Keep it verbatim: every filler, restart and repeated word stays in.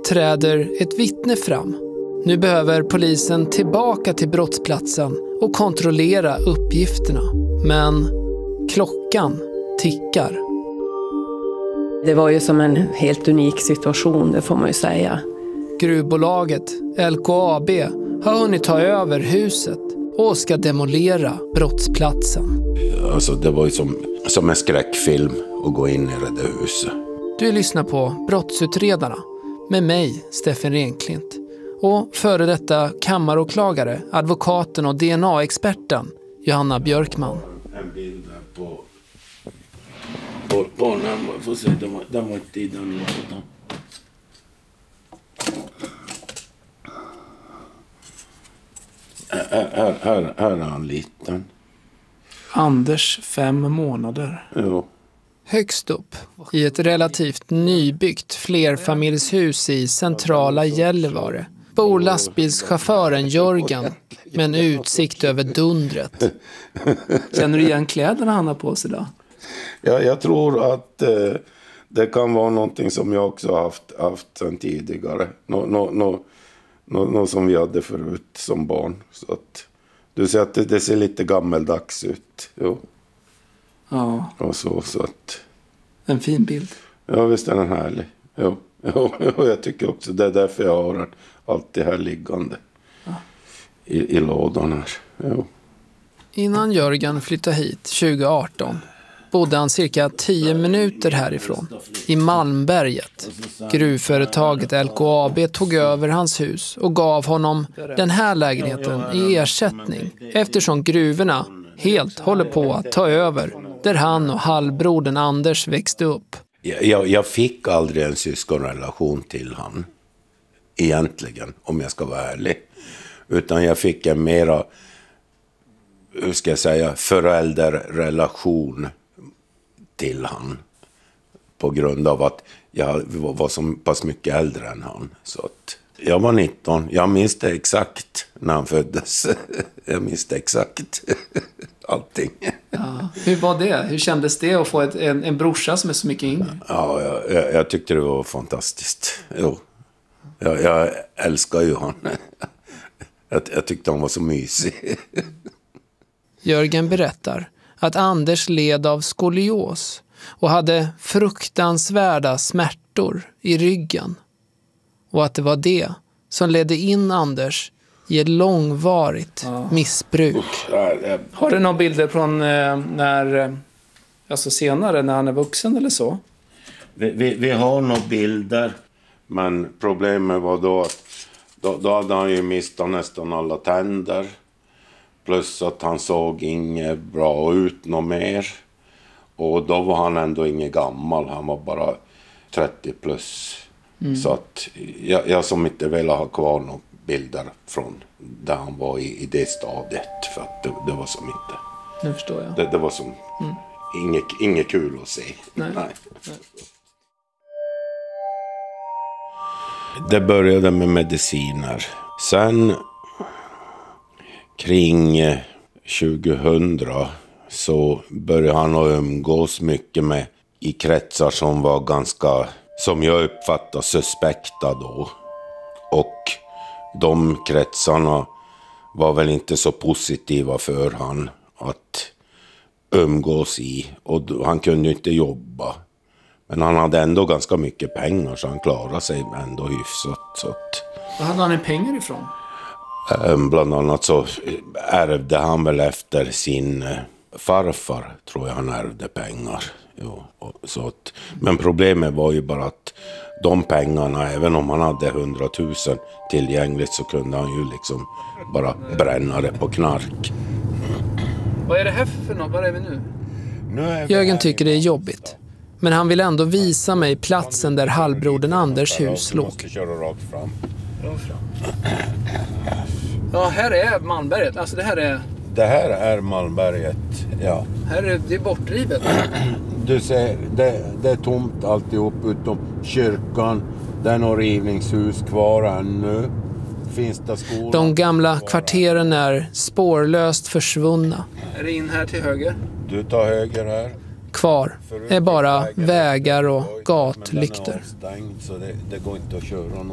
träder ett vittne fram. Nu behöver polisen tillbaka till brottsplatsen och kontrollera uppgifterna. Men klockan tickar. Det var ju som en helt unik situation, det får man ju säga. Gruvbolaget L K A B har hunnit ta över huset och ska demolera brottsplatsen. Alltså det var ju som, som en skräckfilm att gå in i det där huset. Du lyssnar på Brottsutredarna med mig, Steffen Renklint. Och före detta kammaråklagare, advokaten och D N A-experten Johanna Björkman. En bild där på på, på den, får se, den var, den var inte i den lådan. Här, här, här, här är han liten. Anders fem månader. Jo. Högst upp, i ett relativt nybyggt flerfamiljshus i centrala Gällivare, bor lastbilschauffören Jörgen med en utsikt över dundret. Känner du igen kläderna han har på sig då? Ja, jag tror att eh, det kan vara någonting som jag också har haft, haft sedan tidigare. Nå, nå, nå, nå, nå som vi hade förut som barn. Så att, du ser att det, det ser lite gammeldags ut. Jo. Ja. Och så, så att... En fin bild. Ja, visst är den härlig. Jo, jo, jo, jag tycker också det är därför jag har den alltid här liggande. Ja. I, i lådan här. Jo. Innan Jörgen flyttade hit tjugo arton bodde han cirka tio minuter härifrån, i Malmberget. Gruvföretaget L K A B tog över hans hus och gav honom den här lägenheten i ersättning, eftersom gruvorna helt håller på att ta över där han och halvbrodern Anders växte upp. Jag, jag fick aldrig en syskonrelation till han, egentligen, om jag ska vara ärlig. Utan jag fick en mera, hur ska jag säga, förälderrelation till han. På grund av att jag var så pass mycket äldre än han. Så att jag var nitton, jag minns det exakt när han föddes. Jag minns det exakt allting. Ja. Hur var det? Hur kändes det att få ett, en, en brorsa som är så mycket yngre? Ja, jag, jag, jag tyckte det var fantastiskt. Jo. Jag, jag älskar ju han. Jag, jag tyckte han var så mysig. Jörgen berättar att Anders led av skolios och hade fruktansvärda smärtor i ryggen. Och att det var det som ledde in Anders i ett långvarigt ja. missbruk. Har du några bilder från eh, när, alltså senare när han är vuxen eller så? Vi, vi, vi har några bilder, men problemet var då att då, då hade han ju mistat nästan alla tänder. Plus att han såg inget bra ut något mer. Och då var han ändå ingen gammal, han var bara trettio plus. Mm. Så att jag, jag som inte ville ha kvar några bilder från där han var i, i det stadiet. För att det, det var som inte... Nu förstår jag. Det, det var som mm. inget, inget kul att se. Nej. Nej. Nej. Det började med mediciner. Sen kring tjugohundra så började han att umgås mycket med i kretsar som var ganska, som jag uppfattar, suspekta då. Och de kretsarna var väl inte så positiva för han att umgås i. Och han kunde ju inte jobba. Men han hade ändå ganska mycket pengar så han klarade sig ändå hyfsat. Så att, var hade han pengar ifrån? Bland annat så ärvde han väl efter sin farfar, tror jag han ärvde pengar. Jo, så att, men problemet var ju bara att de pengarna, även om han hade hundratusen tillgängligt, så kunde han ju liksom bara bränna det på knark. Vad är det här för något? Var är vi nu? Jörgen tycker det är jobbigt. Men han vill ändå visa mig platsen där halvbrodern Anders hus låg. Ja, här är Malmberget. Alltså det här är... Det här är Malmberget, ja. Här är det bortrivet. Du ser, det, det är tomt alltihop utom kyrkan. Det är några rivningshus kvar ännu. Finns det skolan? De gamla kvarteren är spårlöst försvunna. Är det in här till höger? Du tar höger här. Kvar är bara vägar och gatlyktor. Så det, det går inte att köra